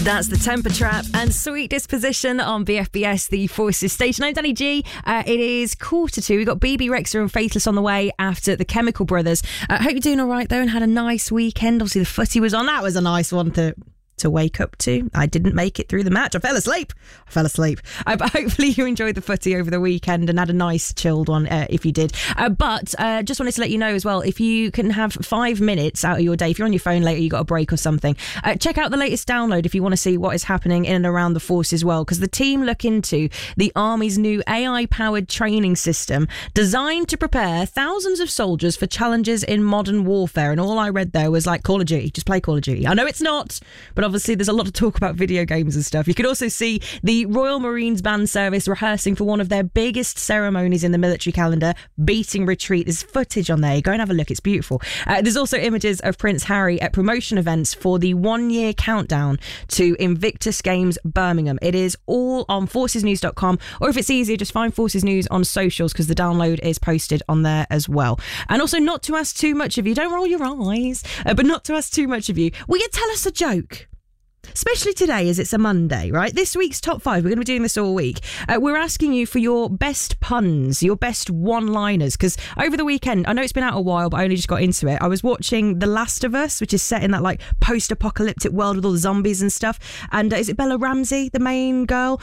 That's the Temper Trap and Sweet Disposition on BFBS, the Forces station. I'm Danny G. It is 1:45. We've got BB Rexha and Faithless on the way after the Chemical Brothers. Hope you're doing all right, though, and had a nice weekend. Obviously, the footy was on. That was a nice one to wake up to. I didn't make it through the match. I fell asleep. But hopefully you enjoyed the footy over the weekend and had a nice chilled one if you did. But just wanted to let you know as well, if you can have 5 minutes out of your day, if you're on your phone later, you got a break or something, check out the latest download if you want to see what is happening in and around the force as well, because the team look into the Army's new AI-powered training system designed to prepare thousands of soldiers for challenges in modern warfare. And all I read there was like Call of Duty. Just play Call of Duty. I know it's not, but obviously there's a lot of talk about video games and stuff. You could also see the Royal Marines Band Service rehearsing for one of their biggest ceremonies in the military calendar, Beating Retreat. There's footage on there. Go and have a look. It's beautiful. There's also images of Prince Harry at promotion events for the 1-year countdown to Invictus Games Birmingham. It is all on forcesnews.com, or if it's easier, just find Forces News on socials, because the download is posted on there as well. And also, not to ask too much of you, don't roll your eyes, but not to ask too much of you, will you tell us a joke? Especially today, as it's a Monday, right? This week's top 5, we're going to be doing this all week. We're asking you for your best puns, your best one-liners, because over the weekend, I know it's been out a while, but I only just got into it. I was watching The Last of Us, which is set in that like post-apocalyptic world with all the zombies and stuff. And is it Bella Ramsey, the main girl?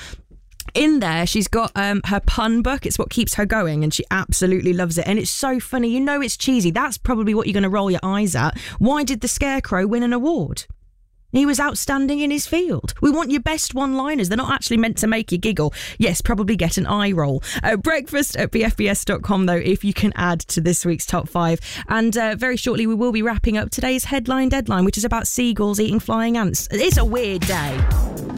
In there, she's got her pun book. It's what keeps her going, and she absolutely loves it. And it's so funny. You know it's cheesy. That's probably what you're going to roll your eyes at. Why did the Scarecrow win an award? He was outstanding in his field. We want your best one-liners. They're not actually meant to make you giggle. Yes, probably get an eye roll. Breakfast at bfbs.com, though, if you can add to this week's top 5. And very shortly, we will be wrapping up today's headline deadline, which is about seagulls eating flying ants. It's a weird day.